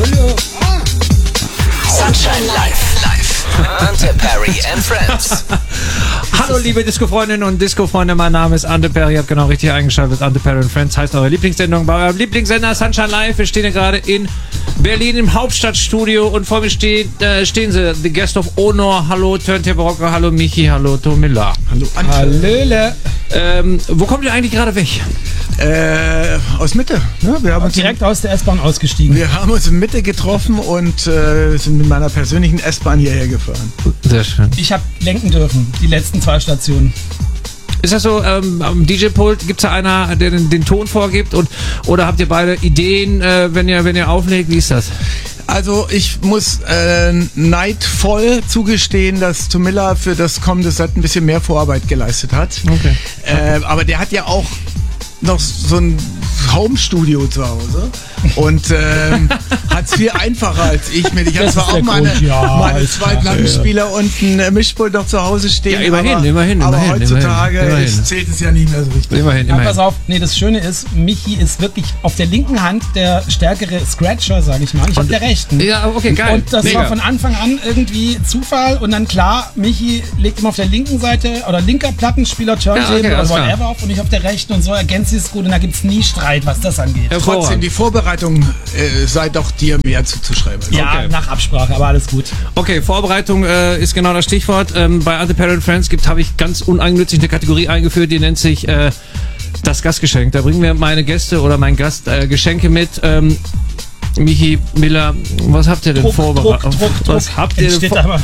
Sunshine Live. Ante Perry and Friends. Hallo liebe Disco-Freundinnen und Disco-Freunde, mein Name ist Ante Perry, ihr habt genau richtig eingeschaltet. Ante Perry and Friends heißt eure Lieblingssendung bei eurem Lieblingssender Sunshine Live. Wir stehen hier gerade in Berlin im Hauptstadtstudio und vor mir stehen sie, the guest of honor. Hallo Turntable Rocker, hallo Michi, hallo Tomilla. Hallo Ante. Hallöle. Wo kommt ihr eigentlich gerade weg? Aus Mitte. Ne? Wir haben uns Direkt aus der S-Bahn ausgestiegen. Wir haben uns in Mitte getroffen und sind mit meiner persönlichen S-Bahn hierher gefahren. Sehr schön. Ich habe lenken dürfen, die letzten 2 Stationen. Ist das so, am DJ-Pult gibt es da einer, der den Ton vorgibt oder habt ihr beide Ideen, wenn ihr auflegt? Wie ist das? Also ich muss neidvoll zugestehen, dass Tomilla für das kommende Set ein bisschen mehr Vorarbeit geleistet hat. Okay. Aber der hat ja auch noch so ein Home-Studio zu Hause und hat es viel einfacher als ich mit. Ich habe zwar auch meine 2 Plattenspieler und ein Mischpult noch zu Hause stehen. Ja, immerhin. Aber heutzutage zählt es ja nicht mehr so richtig. Immerhin. Pass auf, das Schöne ist, Michi ist wirklich auf der linken Hand der stärkere Scratcher, sage ich mal. Ich auf der rechten. Ja, okay, geil. Und das war von Anfang an irgendwie Zufall und dann klar, Michi legt immer auf der linken Seite oder linker Plattenspieler, Turntable oder whatever auf und ich auf der rechten und so ergänzt es gut und da gibt es nie Streit, was das angeht. Trotzdem, die Vorbereitung sei doch dir mehr zuzuschreiben. Ja, Okay. nach Absprache, aber alles gut. Okay, Vorbereitung ist genau das Stichwort. Bei Ante Perry and Friends habe ich ganz uneigennützig eine Kategorie eingeführt, die nennt sich das Gastgeschenk. Da bringen wir meine Gäste oder mein Gast Geschenke mit. Michi, Miller, was habt ihr denn vorbereitet? Was habt ihr denn vorbereitet?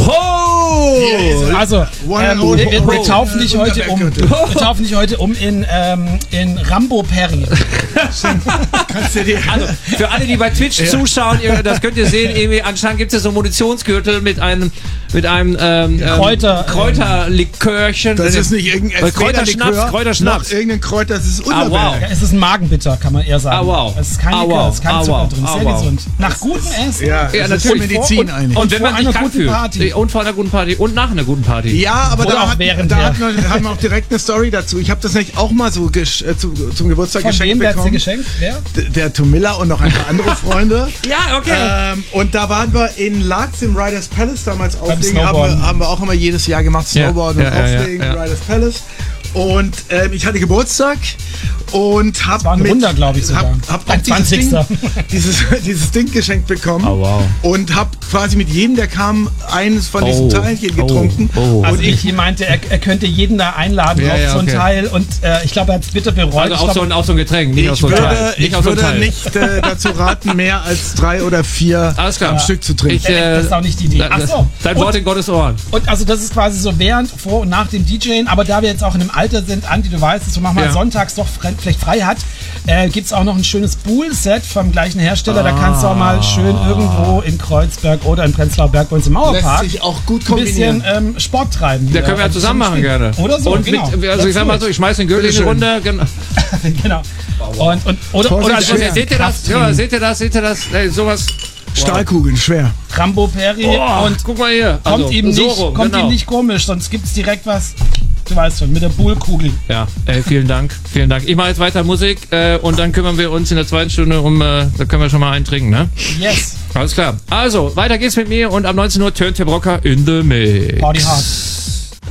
Also, wir taufen dich heute um. Wir taufen dich heute um in Rambo Perry. Kannst du dir Also, für alle, die bei Twitch zuschauen, das könnt ihr sehen, irgendwie anscheinend gibt es so Munitionsgürtel mit einem Kräuterlikörchen. Das ist nicht irgendein Kräuterschnaps. Noch irgendein Kräuter, das ist Unterberg. wow. Ja, es ist ein Magenbitter, kann man eher sagen. wow. Es ist kein Likör, es ist kein Zucker drin, sehr gesund. Nach gutem Essen. Ja, das ist Medizin eigentlich. Und wenn man sich einer krank guten fühlt. Party. Und vor einer guten Party. Und nach einer guten Party. Ja, aber Oder da, auch während haben wir auch direkt eine Story dazu. Ich habe das nicht auch mal so zum Geburtstag Von geschenkt wem, wer hat's dir bekommen. geschenkt? Wer? Der Tomilla und noch ein paar andere Freunde. Ja, okay. Und da waren wir in Laax im Riders Palace damals auflegen. Snowboarden. Haben wir auch immer jedes Jahr gemacht. Snowboarden und auflegen, Riders Palace. Und ich hatte Geburtstag und habe war ein Runder, glaube ich sogar. Hab Ein auch dieses 20. dieses Ding geschenkt bekommen. Oh, wow. Und habe quasi mit jedem, der kam, eines von diesen Teilchen getrunken. Also ich meinte, er könnte jeden da einladen auf so ein Teil und ich glaube, er hat es bitter bereut. Also auch so ein Getränk, nicht aus so ein Teil. Ich würde nicht dazu raten, mehr als 3 oder 4 Alles klar. am Stück zu trinken. das ist auch nicht die Idee. Ach so. Dein Wort in Gottes Ohren. Und also das ist quasi so während, vor und nach dem DJing, aber da wir jetzt auch in einem Alter sind, Andi, du weißt es, so manchmal sonntags doch vielleicht frei hat, gibt es auch noch ein schönes Pool-Set vom gleichen Hersteller. Da kannst du auch mal schön irgendwo in Kreuzberg oder in Prenzlauer Berg bei uns im Mauerpark Lässt sich auch gut ein kombinieren. bisschen Sport treiben. Da können wir ja zusammen machen gerne. Oder so, und genau. also ich sag mal so, ich schmeiß den Gürtel in die Runde. Genau. Oder Also, seht ihr das? Hey, sowas. Stahlkugeln, schwer. Rambo Perry und guck mal hier. kommt ihm genau. nicht komisch, sonst gibt es direkt was, du weißt schon, mit der Bullkugel. Ja, vielen Dank. Ich mache jetzt weiter Musik und dann kümmern wir uns in der zweiten Stunde da können wir schon mal einen trinken, ne? Yes. Alles klar. Also, weiter geht's mit mir und am 19 Uhr Turntable Rocker in the Mix. Party hard.